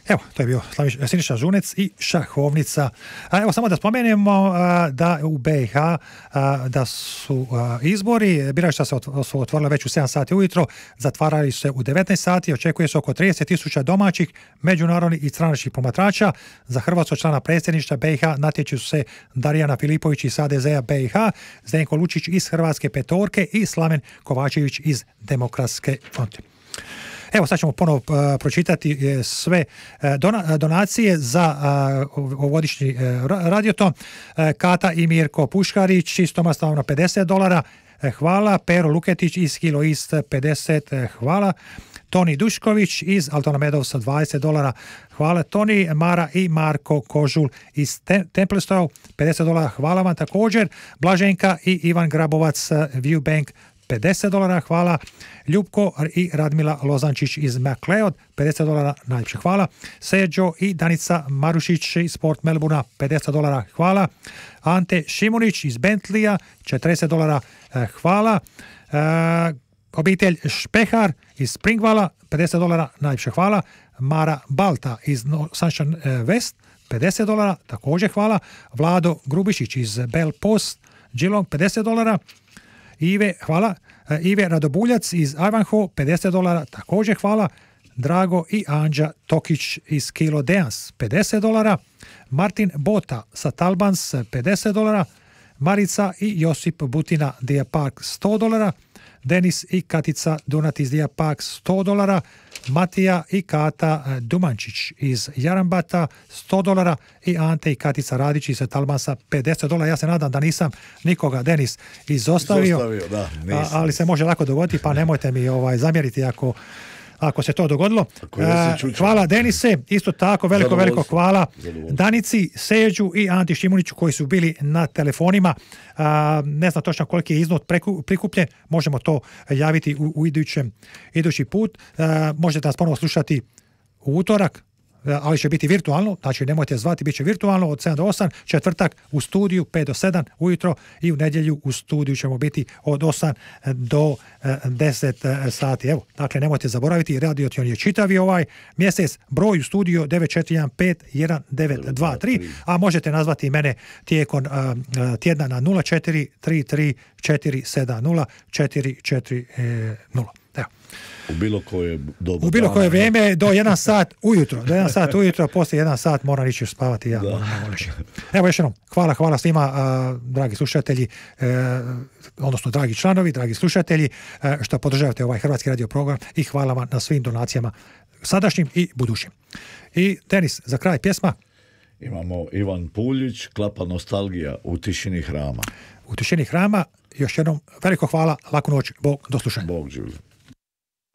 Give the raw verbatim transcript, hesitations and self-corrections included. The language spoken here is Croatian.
Evo, to je bio Siniša Žunec i šahovnica. A evo samo da spomenemo a, da u be i ha a, da su a, izbori, birača se ot- su otvorila već u sedam sati ujutro, zatvarali se u devetnaest sati, očekuje se oko trideset tisuća domaćih, međunarodnih i stranačkih promatrača. Za hrvatskog člana predsjedništva be i ha natječu se Darijana Filipović iz ha de zea be i ha, Zdenko Lučić iz Hrvatske petorke i Slaven Kovačević iz Demokratske fronte. Evo sad ćemo ponovo uh, pročitati uh, sve uh, dona, donacije za uh, ovogodišnji uh, radioton. Uh, Kata i Mirko Puškarić iz Tomaslavna pedeset dolara, uh, hvala. Pero Luketić iz Kilo Ist pedeset, uh, hvala. Toni Dušković iz Altona Medovsa dvadeset dolara, hvala. Toni, Mara i Marko Kožul iz Te- Templestov pedeset dolara, hvala vam također. Blaženka i Ivan Grabovac uh, View Bank pedeset dolara, hvala. Ljubko i Radmila Lozančić iz McLeod, pedeset dolara, najljepše hvala. Seđo i Danica Marušić iz Sport Melbourna, pedeset dolara, hvala. Ante Šimunić iz Bentleya, četrdeset dolara, hvala. E, obitelj Špehar iz Springvala, pedeset dolara, najljepše hvala. Mara Balta iz Sunshine West, pedeset dolara, također hvala. Vlado Grubišić iz Bell Post, Geelong, pedeset dolara. Ive, hvala. Ive Radobuljac iz Ivanhoe, pedeset dolara, također hvala. Drago i Anđa Tokić iz Kilo Deans, pedeset dolara. Martin Bota sa Talbans, pedeset dolara. Marica i Josip Butina Dia Park, sto dolara. Denis i Katica Dunat iz Dia Park, sto dolara. Matija i Kata Dumančić iz Jarambata, sto dolara. I Ante i Katica Radić iz Talbansa, pedeset dolara. Ja se nadam da nisam nikoga, Denis, izostavio, izostavio da, a, ali se može lako dogoditi, pa nemojte mi ovaj, zamjeriti ako ako se to dogodilo. Uh, hvala Denise, isto tako veliko, veliko hvala Danici, Seđu i Anti Šimuniću koji su bili na telefonima. Uh, ne znam točno koliki je iznos prikupljen, možemo to javiti u, u idućem, idući put. Uh, možete nas ponovo slušati u utorak, ali će biti virtualno, znači nemojte zvati, bit će virtualno od sedam do osam, četvrtak u studiju pet do sedam ujutro i u nedjelju u studiju ćemo biti od osam do deset sati. Evo, dakle, nemojte zaboraviti, Radioton je čitavi ovaj mjesec, broj u studiju devet četiri jedan pet jedan devet dva tri, a možete nazvati mene tijekom uh, tjedna na nula četiri tri tri četiri sedam nula četiri četiri nula. Evo. U bilo koje dobu. U bilo koje vrijeme do jedan sat ujutro. Do jedan sat ujutro, poslije jedan sat moram ići spavati. Ja moram malo leći. Evo još jednom, hvala, hvala svima, uh, dragi slušatelji, uh, odnosno dragi članovi, dragi slušatelji, uh, što podržavate ovaj hrvatski radio program i hvala vam na svim donacijama sadašnjim i budućim. I Denis, za kraj pjesma. Imamo Ivan Puljić, Klapa nostalgija u tišini hrama. U tišini hrama, još jednom veliko hvala, laku noć, Bog, do slušanja. Bog življa.